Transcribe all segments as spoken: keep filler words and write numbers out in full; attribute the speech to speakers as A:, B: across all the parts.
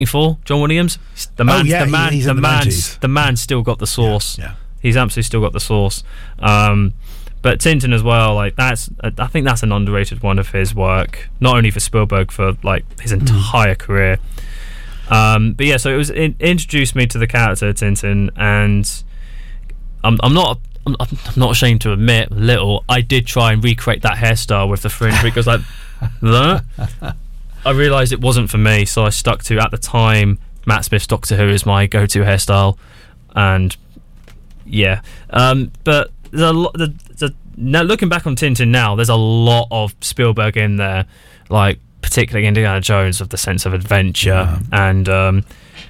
A: for John Williams. The man,
B: oh, yeah,
A: the man,
B: he's
A: the
B: in the
A: man's,
B: nineties.
A: the man's still got the sauce.
B: Yeah, yeah.
A: He's absolutely still got the sauce. Um, but Tintin as well, like that's, I think that's an underrated one of his work. Not only for Spielberg, for like his entire mm. career. Um, but yeah, so it was it introduced me to the character Tintin, and I'm, I'm not. I'm, I'm not ashamed to admit, little, I did try and recreate that hairstyle with the fringe because like, I realised it wasn't for me, so I stuck to, at the time, Matt Smith's Doctor Who is my go-to hairstyle, and yeah. Um, but there's a lot. The, the, now looking back on Tintin now, there's a lot of Spielberg in there, like particularly Indiana Jones, of the sense of adventure yeah. and. Um,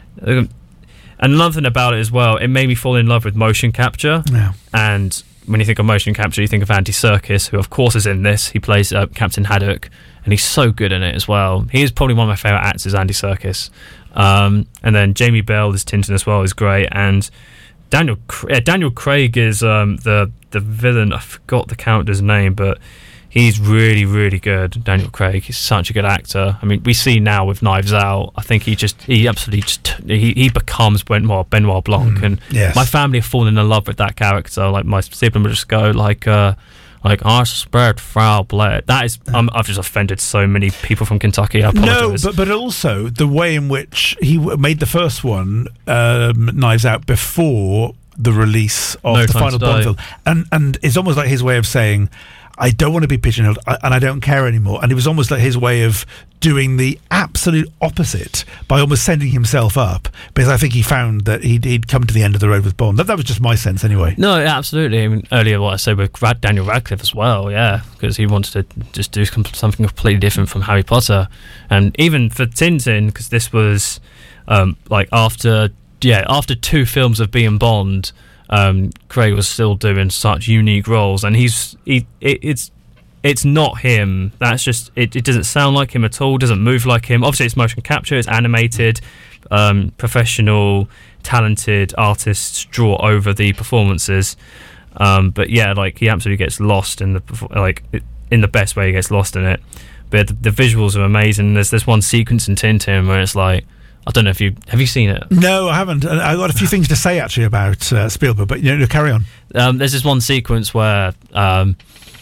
A: And another thing about it as well, it made me fall in love with motion capture.
B: Yeah.
A: And when you think of motion capture, you think of Andy Serkis, who of course is in this. He plays uh, Captain Haddock, and he's so good in it as well. He is probably one of my favourite actors, Andy Serkis. Um, and then Jamie Bell as Tintin as well is great. And Daniel uh, Daniel Craig is um, the the villain. I forgot the character's name, but he's really, really good. Daniel Craig, he's such a good actor. I mean, we see now with Knives Out, I think he just, he absolutely just, he, he becomes Benoit, Benoit Blanc. Mm, and
B: yes.
A: my family have fallen in love with that character. Like, my sibling would just go, like, uh, like, I spared Frau Blair. That is, um, I've just offended so many people from Kentucky. I apologise.
B: No, but, but also the way in which he w- made the first one, um, Knives Out, before the release of
A: No
B: the
A: Time
B: final
A: to
B: Bond
A: Die.
B: film. And, and it's almost like his way of saying, I don't want to be pigeonholed, and I don't care anymore. And it was almost like his way of doing the absolute opposite by almost sending himself up, because I think he found that he'd, he'd come to the end of the road with Bond. That, that was just my sense anyway.
A: No, absolutely. I mean, earlier what I said with Rad- Daniel Radcliffe as well, yeah, because he wanted to just do com- something completely different from Harry Potter. And even for Tintin, because this was um, like after, yeah, after two films of being Bond, Um, Craig was still doing such unique roles, and he's he it, it's it's not him. That's just it. It doesn't sound like him at all. Doesn't move like him. Obviously, it's motion capture. It's animated. Um, professional, talented artists draw over the performances. Um, but yeah, like he absolutely gets lost in the like in the best way. He gets lost in it. But the, the visuals are amazing. There's this one sequence in Tintin where it's like, I don't know if you have you seen it.
B: No, I haven't. And I've got a few things to say actually about uh, Spielberg, but you know, carry on.
A: Um, there's this one sequence where, um,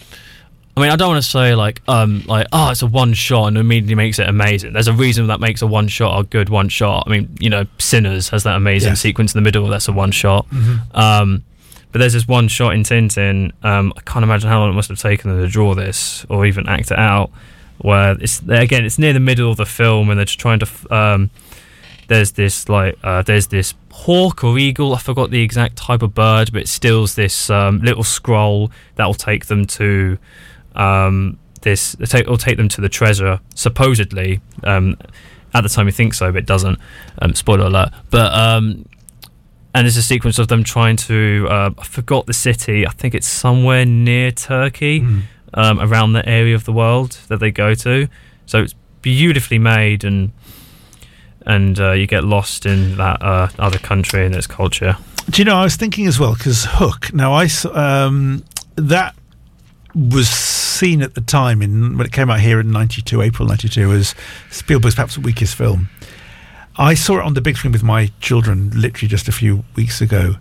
A: I mean, I don't want to say like, um, like, oh, it's a one shot and immediately makes it amazing. There's a reason that makes a one shot a good one shot. I mean, you know, Sinners has that amazing
B: yes.
A: sequence in the middle. That's a one shot. Mm-hmm. Um, but there's this one shot in Tintin. Um, I can't imagine how long it must have taken them to draw this or even act it out. Where it's again, it's near the middle of the film, and they're just trying to. Um, There's this like uh, there's this hawk or eagle. I forgot the exact type of bird, but it steals this um, little scroll that will take them to um, this. It will take them to the treasure. Supposedly, um, at the time you think so, but it doesn't. Um, spoiler alert. But um, and there's a sequence of them trying to. Uh, I forgot the city. I think it's somewhere near Turkey, mm. um, around the area of the world that they go to. So it's beautifully made and. And uh, you get lost in that uh, other country and its culture.
B: Do you know, I was thinking as well, because Hook, now I, um, that was seen at the time, in when it came out here in ninety-two, April ninety-two, as Spielberg's perhaps weakest film. I saw it on the big screen with my children literally just a few weeks ago,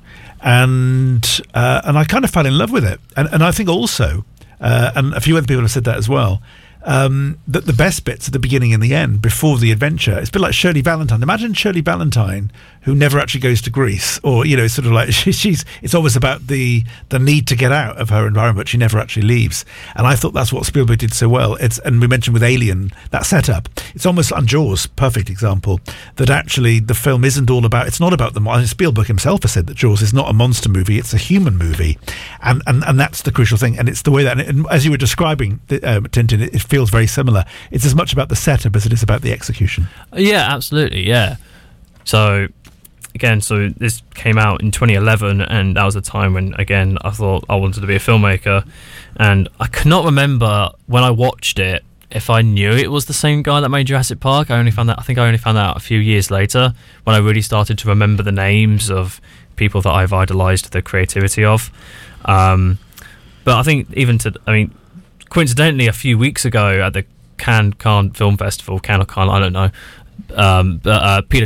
B: and uh, and I kind of fell in love with it. And, and I think also, uh, and a few other people have said that as well, Um, that the best bits at the beginning and the end, before the adventure. It's a bit like Shirley Valentine. Imagine Shirley Valentine, who never actually goes to Greece, or you know, sort of like she, she's. It's always about the the need to get out of her environment, but she never actually leaves. And I thought that's what Spielberg did so well. It's and we mentioned with Alien that setup. It's almost on Jaws, perfect example. That actually the film isn't all about. It's not about the. And Spielberg himself has said that Jaws is not a monster movie; it's a human movie, and and, and that's the crucial thing. And it's the way that, and as you were describing the, um, Tintin, it, it feels very similar. It's as much about the setup as it is about the execution.
A: Yeah, absolutely, yeah. So, again, so this came out in twenty eleven, and that was a time when, again, I thought I wanted to be a filmmaker, and I could not remember when I watched it if I knew it was the same guy that made Jurassic Park. I only found that, I think I only found that out a few years later, when I really started to remember the names of people that I've idolised the creativity of. Um, but I think even to, I mean, coincidentally, a few weeks ago at the Cannes, Cannes Film Festival, Cannes or Cannes, I don't know, um, but uh, Peter